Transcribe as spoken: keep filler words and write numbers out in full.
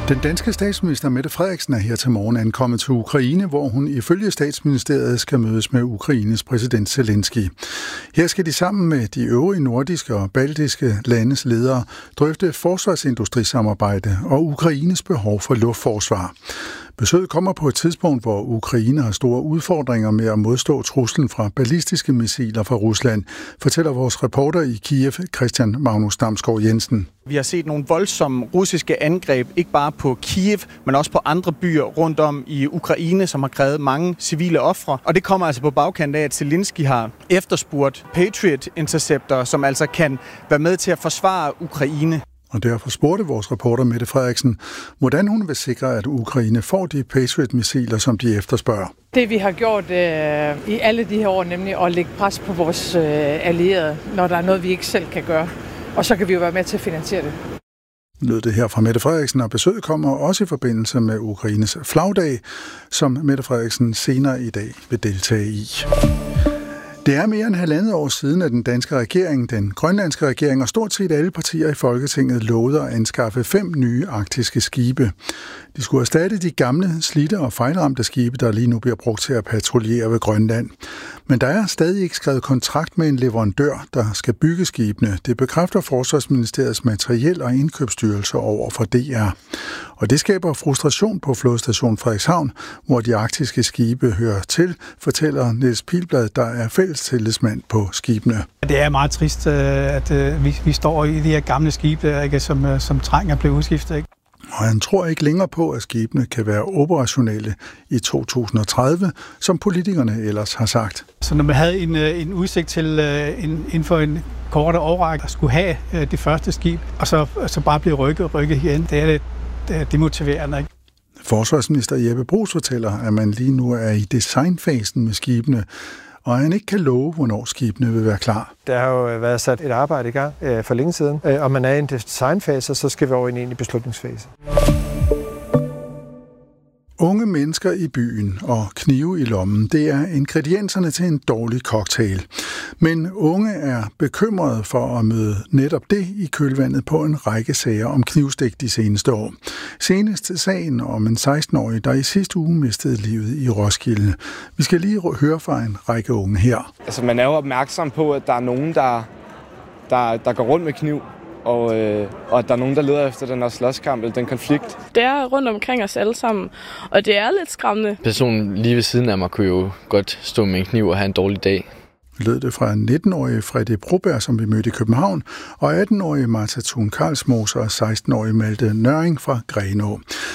Den danske statsminister Mette Frederiksen er her til morgen ankommet til Ukraine, hvor hun ifølge statsministeriet skal mødes med Ukraines præsident Zelensky. Her skal de sammen med de øvrige nordiske og baltiske landes ledere drøfte forsvarsindustrisamarbejde og Ukraines behov for luftforsvar. Besøget kommer på et tidspunkt, hvor Ukraine har store udfordringer med at modstå truslen fra ballistiske missiler fra Rusland, fortæller vores reporter i Kiev, Christian Magnus Damsgaard Jensen. Vi har set nogle voldsomme russiske angreb, ikke bare på Kiev, men også på andre byer rundt om i Ukraine, som har krævet mange civile ofre. Og det kommer altså på bagkant af, at Zelensky har efterspurgt Patriot Interceptor, som altså kan være med til at forsvare Ukraine. Og derfor spurgte vores reporter Mette Frederiksen, hvordan hun vil sikre, at Ukraine får de Patriot-missiler, som de efterspørger. Det vi har gjort øh, i alle de her år, nemlig at lægge pres på vores øh, allierede, når der er noget, vi ikke selv kan gøre. Og så kan vi jo være med til at finansiere det. Lød det her fra Mette Frederiksen, og besøget kommer også i forbindelse med Ukraines flagdag, som Mette Frederiksen senere i dag vil deltage i. Det er mere end halvandet år siden, at den danske regering, den grønlandske regering og stort set alle partier i Folketinget lovede at anskaffe fem nye arktiske skibe. De skulle erstatte de gamle, slidte og fejlramte skibe, der lige nu bliver brugt til at patruljere ved Grønland. Men der er stadig ikke skrevet kontrakt med en leverandør, der skal bygge skibene. Det bekræfter Forsvarsministeriets materiel- og indkøbsstyrelse over for D R. Og det skaber frustration på flådestation Frederikshavn, hvor de arktiske skibe hører til, fortæller Niels Pilblad, der er fælles tillidsmand på skibene. Det er meget trist, at vi, vi står i de her gamle skibe, ikke, som, som trænger at blive udskiftet. Ikke? Og han tror ikke længere på, at skibene kan være operationelle i to tusind og tredive, som politikerne ellers har sagt. Så når man havde en, en udsigt til en, inden for en kortere årrække at skulle have det første skib, og så, så bare blive rykket rykket igen, det er det, det er demotiverende. Ikke? Forsvarsminister Jeppe Bruus fortæller, at man lige nu er i designfasen med skibene, og han ikke kan love, hvornår skibene vil være klar. Der har jo været sat et arbejde i gang øh, for længe siden, øh, og man er i en designfase, så skal vi over i en egentlig beslutningsfase. Unge mennesker i byen og knive i lommen, det er ingredienserne til en dårlig cocktail. Men unge er bekymrede for at møde netop det i kølvandet på en række sager om knivstik de seneste år. Senest sagen om en seksten-årig, der i sidste uge mistede livet i Roskilde. Vi skal lige høre fra en række unge her. Altså, man er jo opmærksom på, at der er nogen, der, der, der går rundt med kniv. Og, øh, og at der er nogen, der leder efter den her slåskamp eller den konflikt. Det er rundt omkring os alle sammen, og det er lidt skræmmende. Personen lige ved siden af mig kunne jo godt stå med en kniv og have en dårlig dag. Lød det fra nitten-årige Fredrik Broberg, som vi mødte i København, og atten-årige Martha Thun Karlsmose og seksten-årige Malte Nøring fra Grenaa.